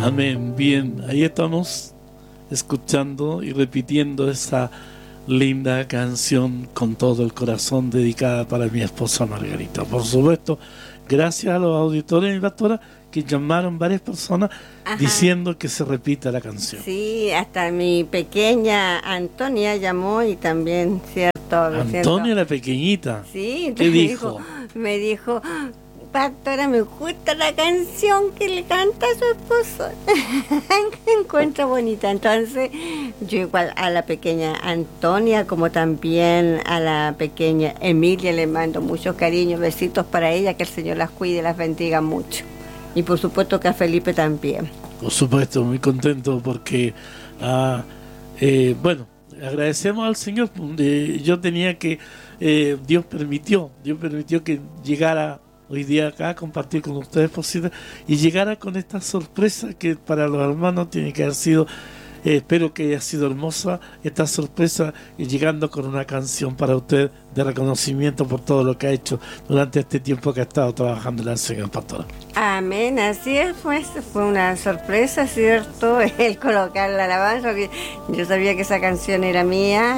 Amén. Bien, ahí estamos escuchando y repitiendo esa linda canción con todo el corazón dedicada para mi esposa Margarita. Por supuesto, gracias a los auditores y pastora que llamaron varias personas diciendo que se repita la canción. Sí, hasta mi pequeña Antonia llamó y también, ¿cierto? Antonia la pequeñita. Sí, ¿qué dijo? Me dijo, pastora, me gusta la canción que le canta a su esposo. Encuentro bonita. Entonces, yo igual a la pequeña Antonia, como también a la pequeña Emilia, le mando muchos cariños, besitos para ella, que el Señor las cuide y las bendiga mucho. Y por supuesto que a Felipe también. Por supuesto, muy contento porque, bueno, agradecemos al Señor. Yo tenía que, Dios permitió que llegara hoy día acá a compartir con ustedes posibles y llegara con esta sorpresa que para los hermanos tiene que haber sido, espero que haya sido hermosa esta sorpresa, y llegando con una canción para usted de reconocimiento por todo lo que ha hecho durante este tiempo que ha estado trabajando el Señor Pastor. Amén, así es, pues fue una sorpresa, ¿cierto? El colocar la alabanza, porque yo sabía que esa canción era mía,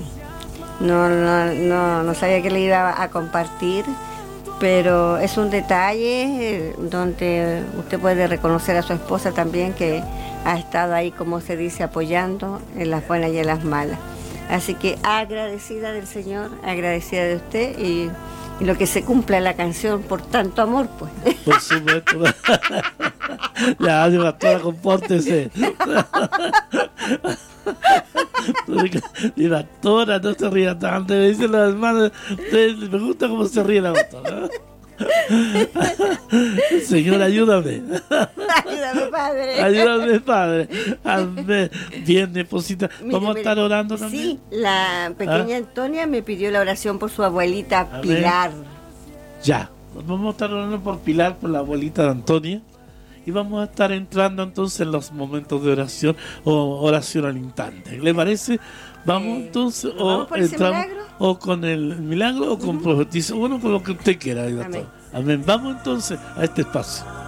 no sabía que le iba a compartir, pero es un detalle donde usted puede reconocer a su esposa también, que ha estado ahí, como se dice, apoyando en las buenas y en las malas. Así que agradecida del Señor, agradecida de usted y lo que se cumpla la canción por tanto amor, pues. Por supuesto. Ya, pastora, compórtese. Pastora, no se ría tanto. Me dicen los hermanos, me gusta cómo se ríe la pastora. Señor, ayúdame. Ayúdame, Padre. Ayúdame, Padre. Amén. Bien, esposita. Vamos a estar orando también. Sí, la pequeña Antonia me pidió la oración por su abuelita. Amén. Pilar. Ya, vamos a estar orando por Pilar, por la abuelita de Antonia. Y vamos a estar entrando entonces en los momentos de oración o oración al instante. ¿Le parece? Vamos entonces, o entramos o con el milagro o con profetizo, bueno, con lo que usted quiera. Amén. Amén. Vamos entonces a este espacio.